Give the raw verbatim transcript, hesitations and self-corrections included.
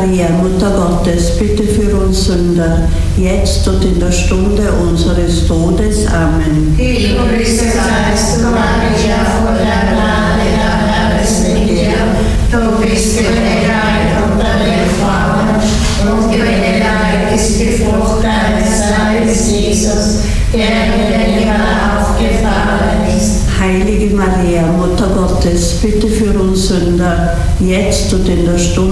Maria, Mutter Gottes, bitte für uns Sünder, jetzt und in der Stunde unseres Todes. Amen. Hilfe seist du, Maria, voller Gnade, der Herr ist mit dir. Du bist gebenedeit unter den Frauen, und gebenedeit ist die Frucht deines Leibes, Jesus, der in den Himmel aufgefahren ist. Heilige Maria, Mutter Gottes, bitte für uns Sünder, jetzt und in der Stunde